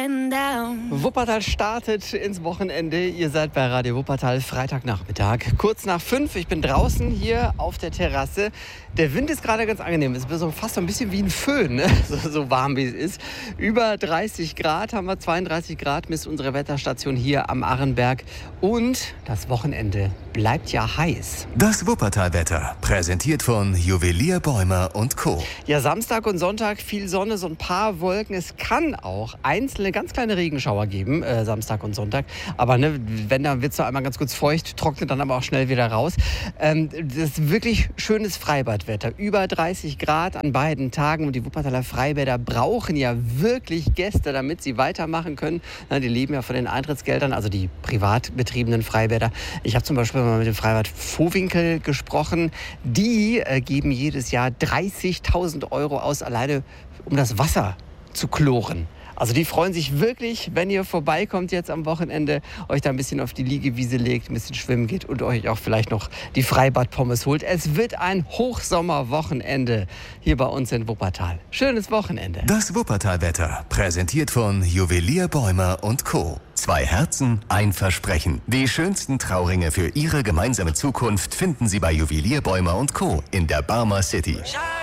going down. Wuppertal startet ins Wochenende. Ihr seid bei Radio Wuppertal, Freitagnachmittag. Kurz nach 5. Ich bin draußen hier auf der Terrasse. Der Wind ist gerade ganz angenehm. Es ist so fast so ein bisschen wie ein Föhn, ne? So warm wie es ist. Über 30 Grad haben wir, 32 Grad misst unsere Wetterstation hier am Arrenberg. Und das Wochenende bleibt ja heiß. Das Wuppertal-Wetter, präsentiert von Juwelier Bäumer und Co. Ja, Samstag und Sonntag viel Sonne, so ein paar Wolken. Es kann auch einzelne ganz kleine Regenschauer geben, Samstag und Sonntag. Aber ne, wenn, dann wird es noch einmal ganz kurz feucht, trocknet dann aber auch schnell wieder raus. Das ist wirklich schönes Freibadwetter. Über 30 Grad an beiden Tagen. Und die Wuppertaler Freibäder brauchen ja wirklich Gäste, damit sie weitermachen können. Na, die leben ja von den Eintrittsgeldern, also die privat betriebenen Freibäder. Ich habe zum Beispiel mal mit dem Freibad Vohwinkel gesprochen. Die geben jedes Jahr 30.000 Euro aus, alleine um das Wasser zu chloren. Also die freuen sich wirklich, wenn ihr vorbeikommt jetzt am Wochenende, euch da ein bisschen auf die Liegewiese legt, ein bisschen schwimmen geht und euch auch vielleicht noch die Freibadpommes holt. Es wird ein Hochsommerwochenende hier bei uns in Wuppertal. Schönes Wochenende. Das Wuppertal-Wetter, präsentiert von Juwelier Bäumer und Co. 2 Herzen, ein Versprechen. Die schönsten Trauringe für Ihre gemeinsame Zukunft finden Sie bei Juwelier Bäumer und Co. in der Barmer City.